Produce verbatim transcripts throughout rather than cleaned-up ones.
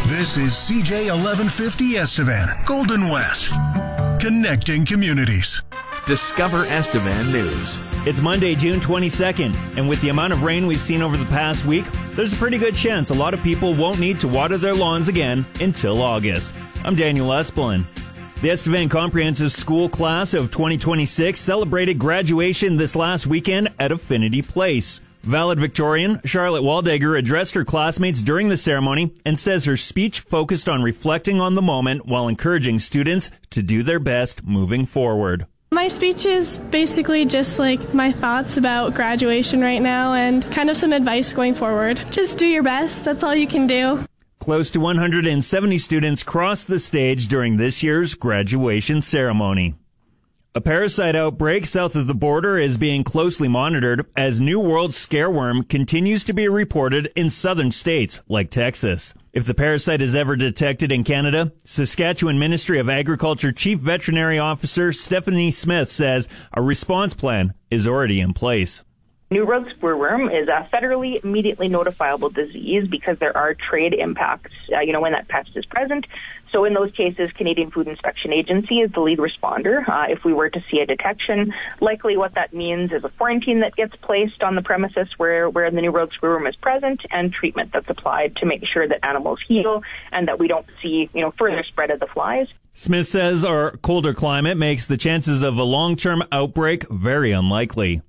This is C J eleven fifty Estevan, Golden West. Connecting communities. Discover Estevan News. It's Monday, June twenty-second, and with the amount of rain we've seen over the past week, there's a pretty good chance a lot of people won't need to water their lawns again until August. I'm Daniel Espelin. The Estevan Comprehensive School class of twenty twenty-six celebrated graduation this last weekend at Affinity Place. Valedictorian Charlotte Waldeger addressed her classmates during the ceremony and says her speech focused on reflecting on the moment while encouraging students to do their best moving forward. My speech is basically just like my thoughts about graduation right now and kind of some advice going forward. Just do your best. That's all you can do. Close to one hundred seventy students crossed the stage during this year's graduation ceremony. A parasite outbreak south of the border is being closely monitored as New World scareworm continues to be reported in southern states like Texas. If the parasite is ever detected in Canada, Saskatchewan Ministry of Agriculture Chief Veterinary Officer Stephanie Smith says a response plan is already in place. New World screwworm is a federally immediately notifiable disease because there are trade impacts, uh, you know, when that pest is present. So in those cases, Canadian Food Inspection Agency is the lead responder. Uh, if we were to see a detection, likely what that means is a quarantine that gets placed on the premises where, where the New World screwworm is present and treatment that's applied to make sure that animals heal and that we don't see, you know, further spread of the flies. Smith says our colder climate makes the chances of a long-term outbreak very unlikely.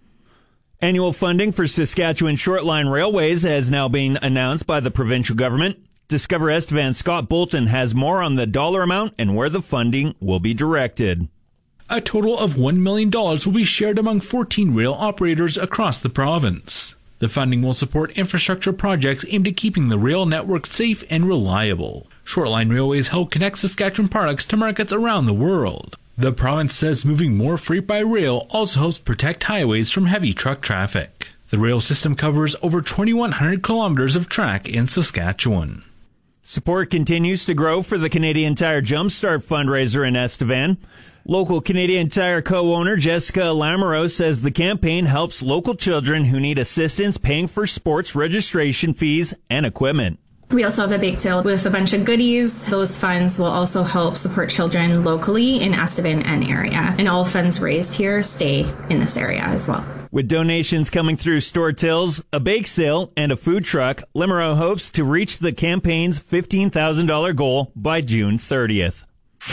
Annual funding for Saskatchewan Shortline Railways has now been announced by the provincial government. Discover Estevan Scott Bolton has more on the dollar amount and where the funding will be directed. A total of one million dollars will be shared among fourteen rail operators across the province. The funding will support infrastructure projects aimed at keeping the rail network safe and reliable. Shortline Railways help connect Saskatchewan products to markets around the world. The province says moving more freight by rail also helps protect highways from heavy truck traffic. The rail system covers over twenty-one hundred kilometers of track in Saskatchewan. Support continues to grow for the Canadian Tire Jumpstart fundraiser in Estevan. Local Canadian Tire co-owner Jessica Lamoureux says the campaign helps local children who need assistance paying for sports registration fees and equipment. We also have a bake sale with a bunch of goodies. Those funds will also help support children locally in Estevan and area. And all funds raised here stay in this area as well. With donations coming through store tills, a bake sale, and a food truck, Lamoureux hopes to reach the campaign's fifteen thousand dollars goal by June thirtieth.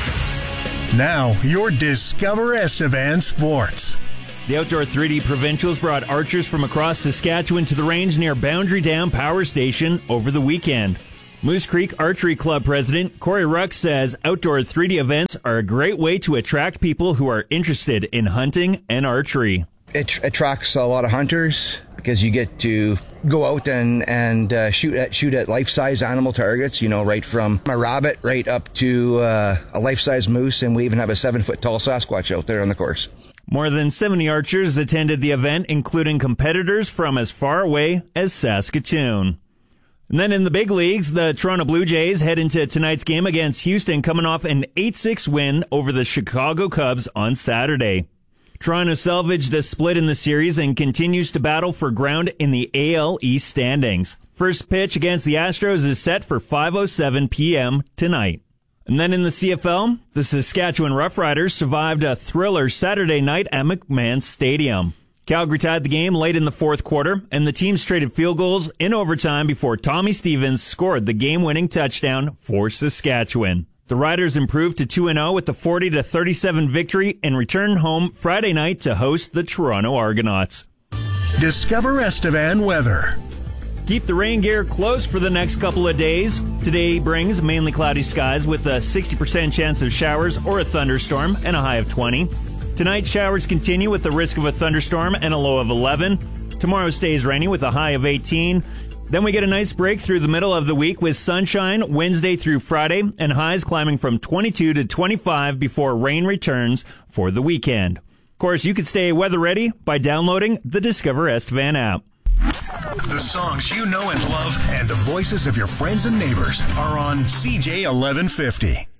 Now, your Discover Estevan Sports. The Outdoor three D Provincials brought archers from across Saskatchewan to the range near Boundary Dam Power Station over the weekend. Moose Creek Archery Club president Corey Ruck says outdoor three D events are a great way to attract people who are interested in hunting and archery. It attracts a lot of hunters because you get to go out and, and uh, shoot at shoot at life-size animal targets, you know, right from a rabbit right up to uh, a life-size moose, and we even have a seven-foot-tall Sasquatch out there on the course. More than seventy archers attended the event, including competitors from as far away as Saskatoon. And then in the big leagues, the Toronto Blue Jays head into tonight's game against Houston, coming off an eight six win over the Chicago Cubs on Saturday. Toronto salvaged a split in the series and continues to battle for ground in the A L East standings. First pitch against the Astros is set for five oh seven p.m. tonight. And then in the C F L, the Saskatchewan Roughriders survived a thriller Saturday night at McMahon Stadium. Calgary tied the game late in the fourth quarter, and the teams traded field goals in overtime before Tommy Stevens scored the game-winning touchdown for Saskatchewan. The Riders improved to two and oh with a forty to thirty-seven victory and returned home Friday night to host the Toronto Argonauts. Discover Estevan weather. Keep the rain gear close for the next couple of days. Today brings mainly cloudy skies with a sixty percent chance of showers or a thunderstorm and a high of twenty. Tonight, showers continue with the risk of a thunderstorm and a low of eleven. Tomorrow stays rainy with a high of eighteen. Then we get a nice break through the middle of the week with sunshine Wednesday through Friday and highs climbing from twenty-two to twenty-five before rain returns for the weekend. Of course, you can stay weather ready by downloading the Discover Estevan app. The songs you know and love and the voices of your friends and neighbors are on C J eleven fifty.